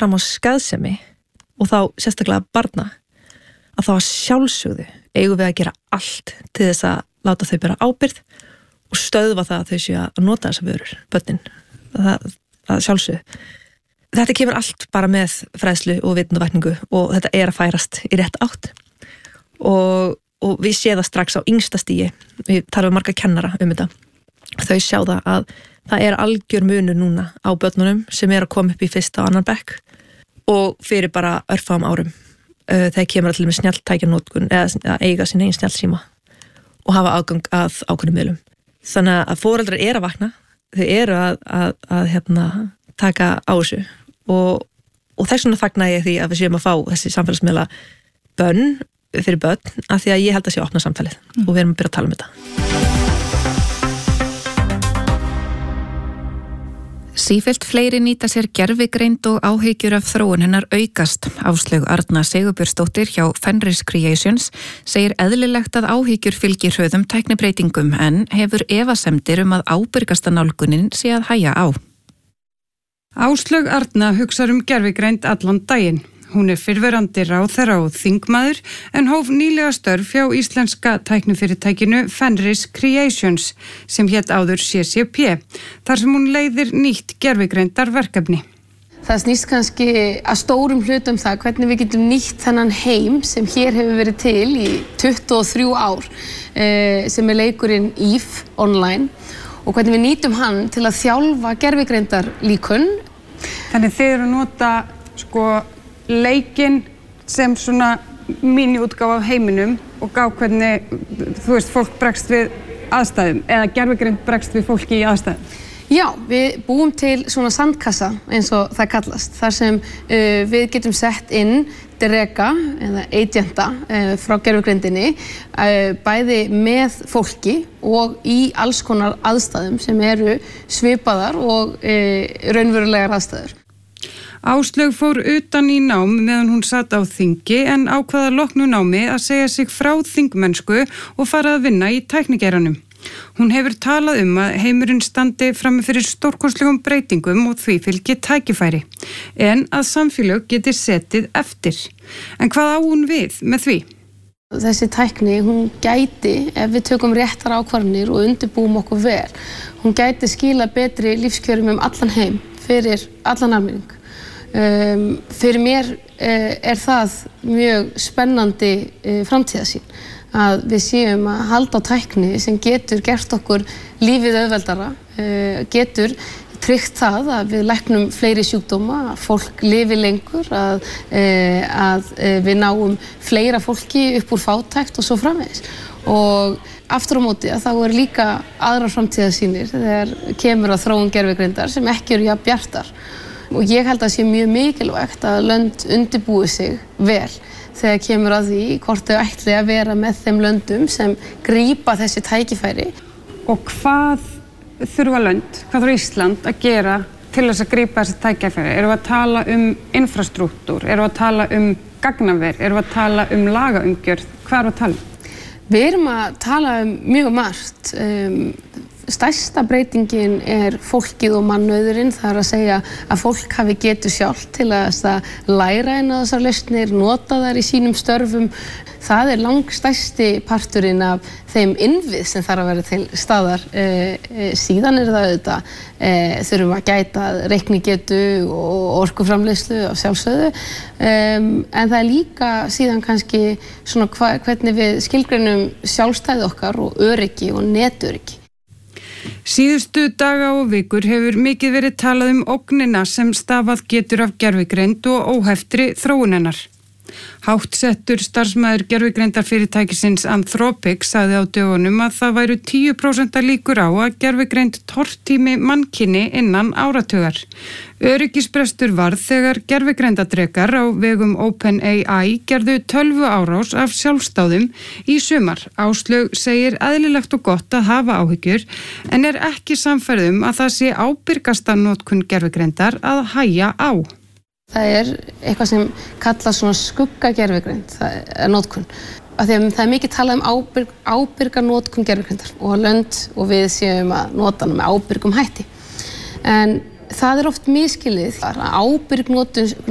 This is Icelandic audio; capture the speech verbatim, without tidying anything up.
fram á skaðsemi og þá sérstaklega barna að þá að sjálfsögðu eigum við að gera allt til þess að láta þau bera ábyrgð og stöðva það að þau séu að nota þessa vörur, börnin, það, það sjálfsögðu. Þetta kemur allt bara með fræðslu og vitundavakningu og þetta er að færast í rétt átt og, og við séum það strax á yngsta stigi, við talum við marga kennara um þetta, þau sjá það að það er algjör munur núna á börnunum sem er að koma upp í fyrsta og annan bekk og fyrir bara örfáum árum uh, þegar kemur allir með snjalltækjanótkun eða eiga sín eigin snjallsíma og hafa aðgang að ákveðnum miðlum. Þannig að foreldrar eru að vakna, þau eru að, að, að hérna, taka á þessu og, og þess vegna fagna ég því að við séum að fá þessi samfélagsmiðla bönn fyrir börn af því að ég held að sé að opna samtalið mm. og við erum að byrja að tala um þetta. Sífellt fleiri nýta sér gervigreind og áhyggjur af þróun hennar aukast. Áslaug Arna Sigurbjörnsdóttir hjá Fenris Creations segir eðlilegt að áhyggjur fylgi hröðum tæknibreytingum en hefur efasemdir um að ábyrgasta nálgunin sé að hægja á. Áslaug Arna hugsar um gervigreind allan daginn. Hún er fyrrverandi ráðherra og þingmaður en hóf nýlega störf hjá íslenska tæknifyrirtækinu Fenris Creations sem hét áður C C P, þar sem hún leiðir nýtt gervigreindar verkefni. Það snýst kannski að stórum hlutum það hvernig við getum nýtt þennan heim sem hér hefur verið til í tuttugu og þrjú ár sem er leikurinn Eve online og hvernig við nýtum hann til að þjálfa gervigreindar líkun. Þannig þið eru að nota sko leikinn sem svona míniútgáfa af heiminum og gá hvernig, þú veist, fólk bregst við aðstæðum eða gervigreind bregst við fólki í aðstæðum. Já, við búum til svona sandkassa eins og það kallast, þar sem uh, við getum sett inn drega eða agenta uh, frá gervigreindinni, uh, bæði með fólki og í alls konar aðstæðum sem eru svipaðar og uh, raunverulegar aðstæður. Áslaug fór utan í nám meðan hún sat á þingi en ákvaða loknu námi að segja sig frá þingmennsku og fara að vinna í tæknigeiranum. Hún hefur talað um að heimurinn standi frammi fyrir stórkostlegum breytingum og því fylgi tækifæri, en að samfélög geti setið eftir. En hvað á hún við með því? Þessi tækni, hún gæti, ef við tökum réttar ákvarðanir og undirbúum okkur vel, hún gæti skila betri lífskjörum um allan heim fyrir allan almenning. Um, fyrir mér uh, er það mjög spennandi uh, framtíðarsýn að við séum að halda á tækni sem getur gert okkur lífið auðveldara, uh, getur tryggt það að við læknum fleiri sjúkdóma, að fólk lifi lengur, að, uh, að uh, við náum fleira fólki upp úr fátækt og svo framvegis. Og aftur á móti að þá eru líka aðrar framtíðarsýnir þegar kemur að þróun gervigreindar sem ekki eru jafn bjartar. Og ég held að það sé mjög mikilvægt að lönd undirbúi sig vel þegar kemur að því hvort þau ætli að vera með þeim löndum sem grípa þessi tækifæri. Og hvað þurfa lönd, hvað þurfa Ísland að gera til þess að grípa þessi tækifæri? Erum við að tala um infrastruktúr? Erum við að tala um gagnaver? Erum við að tala um lagaumgjörð? Hvað erum við að tala um? Við erum að tala um mjög margt. Um, Stærsta breytingin er fólkið og mannauðurinn, það er að segja að fólk hafi getu sjálf til að læra inn á þessar lausnir, nota þær í sínum störfum. Það er langstærsti parturinn af þeim innvið sem þarf að vera til staðar. E, e, síðan er það auðvitað, e, þurfum að gæta reiknigetu og orkuframleiðslu af sjálfsögðu, e, en það er líka síðan kannski svona hva, hvernig við skilgreinum sjálfstæði okkar og öryggi og netöryggi. Síðustu daga og vikur hefur mikið verið talað um ógnina sem stafað getur af gervigreind og óheftri þróun hennar. Háttsettur starfsmaður gervigreindarfyrirtækisins Anthropic sagði á dögunum að það væru tíu prósent líkur á að gervigreind tortími mannkyni innan áratugar. Öryggisbrestur varð þegar gervigreindadrekar á vegum OpenAI gerðu tölvu árás af sjálfstáðum í sumar. Áslaug segir eðlilegt og gott að hafa áhyggjur en er ekki sannfærð um að það sé ábyrgasta notkun gervigreindar að hægja á. Það er eitthvað sem kallast svona skuggagervigreind, það er notkun. Af því að það er mikið talað um ábyrg, ábyrga notkun gervigreindar og lönd og við séum að nota hana með ábyrgum hætti. En það er oft misskilið að ábyrg notkun,